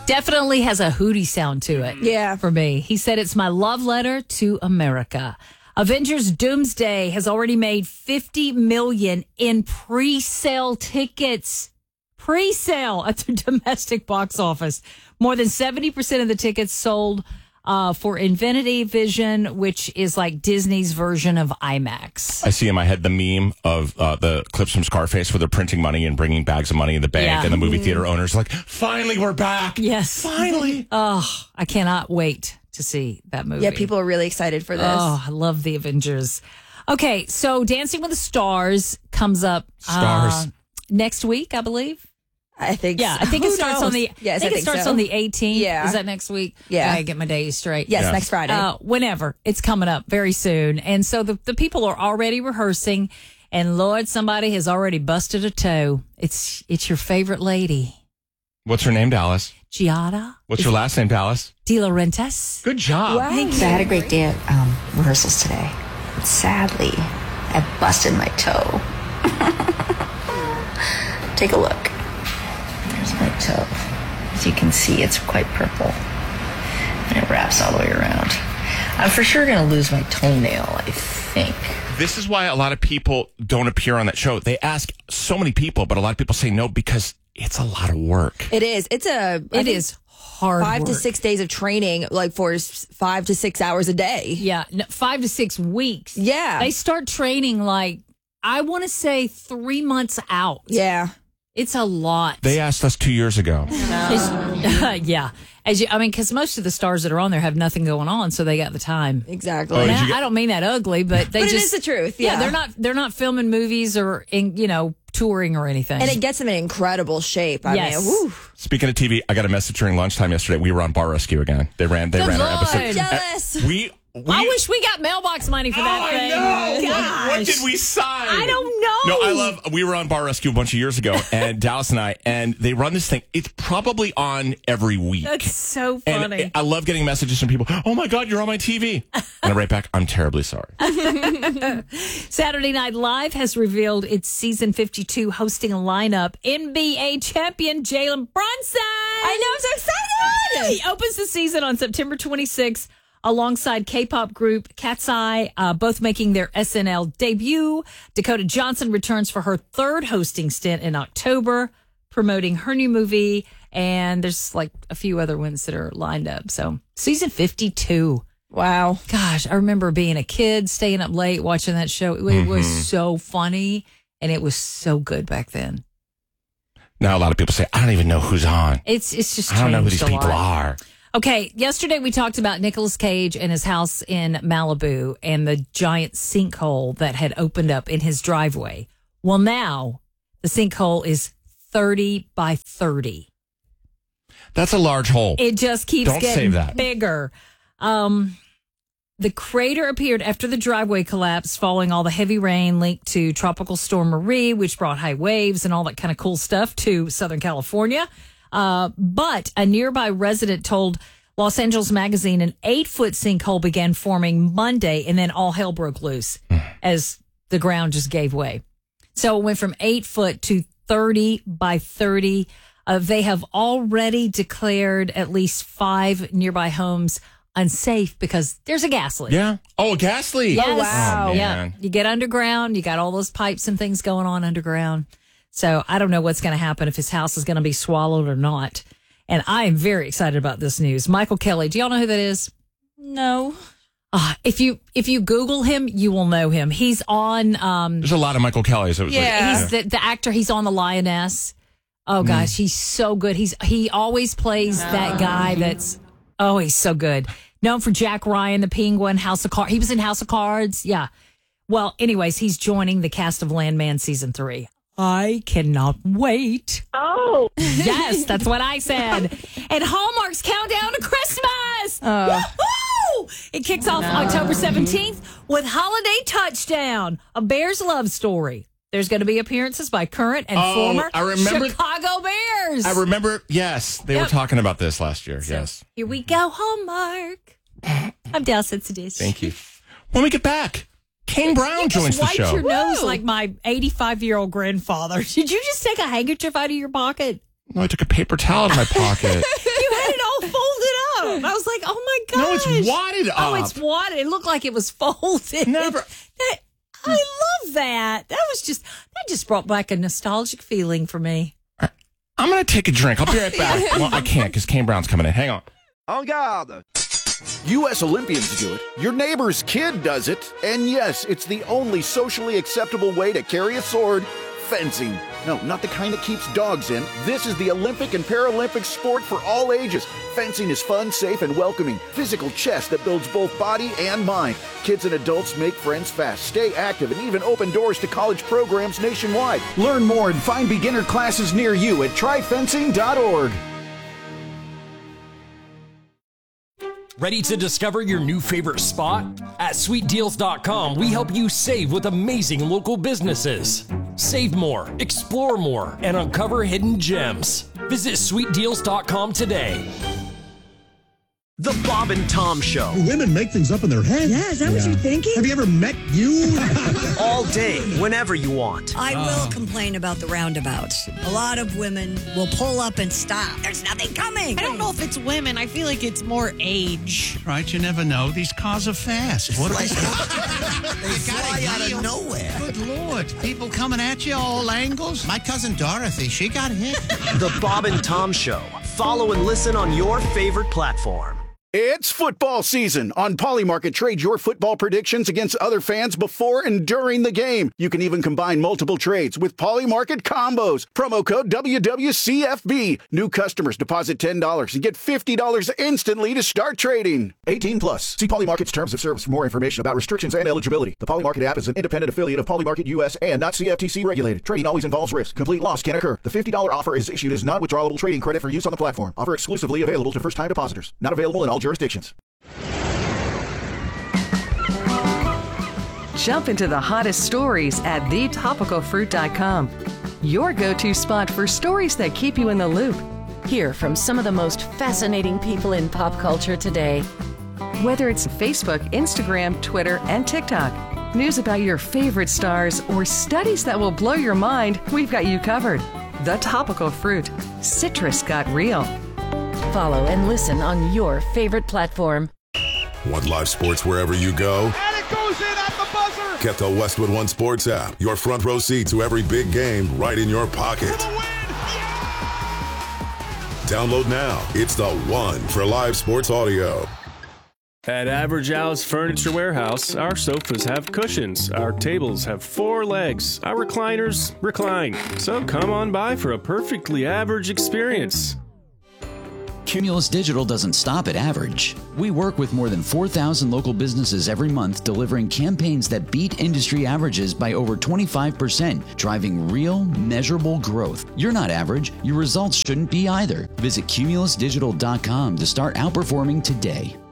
Definitely has a Hootie sound to it. Yeah. For me. He said it's my love letter to America. Avengers Doomsday has already made $50 million in pre-sale tickets. Pre-sale at the domestic box office. More than 70% of the tickets sold for Infinity Vision, which is like Disney's version of IMAX. I see in my head the meme of the clips from Scarface where they're printing money and bringing bags of money in the bank, and the movie theater owners are like, finally, we're back. Yes. Finally. Oh, I cannot wait to see that movie. Yeah, people are really excited for this. Oh, I love the Avengers. Okay, so Dancing with the Stars comes up next week, I believe. I think. Yeah, I think it starts on the. Yes, I think it starts so. on the 18th. Yeah. Is that next week? Yeah. I get my days straight. Yes, next Friday. Whenever it's coming up very soon, and so the people are already rehearsing, and Lord, somebody has already busted a toe. It's your favorite lady, What's her name, Dallas? Giada. What's your last name, Dallas? De Laurentiis. Good job. Wow. Thank So I had a great day at rehearsals today. But sadly, I busted my toe. Take a look. There's my toe. As you can see, it's quite purple. And it wraps all the way around. I'm for sure going to lose my toenail, I think. This is why a lot of people don't appear on that show. They ask so many people, but a lot of people say no because it's a lot of work. It is. It is hard 5 to work. 6 days of training, like for 5 to 6 hours a day. Yeah, 5 to 6 weeks. Yeah. They start training like, I want to say 3 months out. Yeah. It's a lot. They asked us 2 years ago. Yeah. Because most of the stars that are on there have nothing going on, so they got the time. Exactly. Oh, And did you I don't mean that ugly, but they But it just is the truth, yeah. they're not filming movies or touring or anything. And it gets them in incredible shape. I Yes. mean, whew. Speaking of TV, I got a message during lunchtime yesterday. We were on Bar Rescue again. They ran Good our Lord. episode. Jealous. We I wish we got mailbox money for that thing. What Gosh. did we sign? I don't know. We were on Bar Rescue a bunch of years ago, and Dallas and I, and they run this thing. It's probably on every week. That's so And funny. I love getting messages from people. Oh my God, you're on my TV. And I write back, I'm terribly sorry. Saturday Night Live has revealed its season 52 hosting lineup. NBA champion Jalen Brunson. I know, I'm so excited. He opens the season on September 26th alongside K-pop group Cat's Eye, both making their SNL debut. Dakota Johnson returns for her third hosting stint in October, promoting her new movie. And there's like a few other ones that are lined up. So season 52. Wow. Gosh, I remember being a kid, staying up late, watching that show. It was so funny, and it was so good back then. Now a lot of people say, I don't even know who's on. It's just I don't know who changed these a people lot. are. Okay, yesterday we talked about Nicolas Cage and his house in Malibu and the giant sinkhole that had opened up in his driveway. Well, now the sinkhole is 30 by 30. That's a large hole. It just keeps Don't getting save that. bigger. The crater appeared after the driveway collapse following all the heavy rain linked to Tropical Storm Marie, which brought high waves and all that kind of cool stuff to Southern California. But a nearby resident told Los Angeles Magazine an 8-foot sinkhole began forming Monday, and then all hell broke loose as the ground just gave way. So it went from 8 foot to 30 by 30. They have already declared at least 5 nearby homes unsafe because there's a gas leak. Yeah. Oh, a gas leak. Yes. Oh, wow. Yeah. man. You get underground, you got all those pipes and things going on underground. So I don't know what's going to happen, if his house is going to be swallowed or not. And I am very excited about this news. Michael Kelly, do y'all know who that is? No. If you Google him, you will know him. He's on. There's a lot of Michael Kellys. It was Yeah. He's the actor. He's on The Lioness. Oh gosh, he's so good. He always plays that guy. He's so good. Known for Jack Ryan, The Penguin, House of Cards. He was in House of Cards. Yeah. Well, anyways, he's joining the cast of Landman season 3. I cannot wait. Oh, Yes, that's what I said. And Hallmark's Countdown to Christmas. Woo-hoo! It kicks off October 17th with Holiday Touchdown, a Bears love story. There's going to be appearances by current and former I remember- Chicago Bears. I remember, yes, they were Yep. talking about this last year. Yes. Here we go, Hallmark. I'm Dal Dish. Thank you. When we get back, Kane Brown joins the Wipe show. your nose like my 85-year-old grandfather. Did you just take a handkerchief out of your pocket? No, I took a paper towel out of my pocket. You had I was like, oh my gosh. No, it's wadded up. Oh, it's wadded. It looked like it was folded. Never. I love that. That just brought back a nostalgic feeling for me. I'm going to take a drink. I'll be right back. Well, I can't because Kane Brown's coming in. Hang on. En garde! U.S. Olympians do it. Your neighbor's kid does it. And yes, it's the only socially acceptable way to carry a sword. Fencing. No, not the kind that keeps dogs in. This is the Olympic and Paralympic sport for all ages. Fencing is fun, safe, and welcoming. Physical chess that builds both body and mind. Kids and adults make friends fast, stay active, and even open doors to college programs nationwide. Learn more and find beginner classes near you at tryfencing.org. Ready to discover your new favorite spot? At SweetDeals.com, we help you save with amazing local businesses. Save more, explore more, and uncover hidden gems. Visit SweetDeals.com today. The Bob and Tom Show. Women make things up in their head. Yeah, is that what you're thinking? Have you ever met you? All day, whenever you want. I will complain about the roundabouts. A lot of women will pull up and stop. There's nothing coming. I don't know if it's women. I feel like it's more age. Right, you never know. These cars are fast. What are they? They fly out of nowhere. Good Lord. People coming at you all angles. My cousin Dorothy, she got hit. The Bob and Tom Show. Follow and listen on your favorite platform. It's football season. On Polymarket, trade your football predictions against other fans before and during the game. You can even combine multiple trades with Polymarket combos. Promo code WWCFB. New customers deposit $10 and get $50 instantly to start trading. 18 plus. See Polymarket's terms of service for more information about restrictions and eligibility. The Polymarket app is an independent affiliate of Polymarket US and not CFTC regulated. Trading always involves risk. Complete loss can occur. The $50 offer is issued as non-withdrawable trading credit for use on the platform. Offer exclusively available to first-time depositors. Not available in all jurisdictions. Jump into the hottest stories at thetopicalfruit.com. Your go-to spot for stories that keep you in the loop. Hear from some of the most fascinating people in pop culture today. Whether it's Facebook, Instagram, Twitter, and TikTok, news about your favorite stars, or studies that will blow your mind, we've got you covered. The Topical Fruit. Citrus got real. Follow and listen on your favorite platform. Want live sports wherever you go? And it goes in at the buzzer! Get the Westwood One Sports app. Your front row seat to every big game right in your pocket. Download now. It's the one for live sports audio. At Average Al's Furniture Warehouse, our sofas have cushions, our tables have 4 legs, our recliners recline. So come on by for a perfectly average experience. Cumulus Digital doesn't stop at average. We work with more than 4,000 local businesses every month, delivering campaigns that beat industry averages by over 25%, driving real, measurable growth. You're not average. Your results shouldn't be either. Visit cumulusdigital.com to start outperforming today.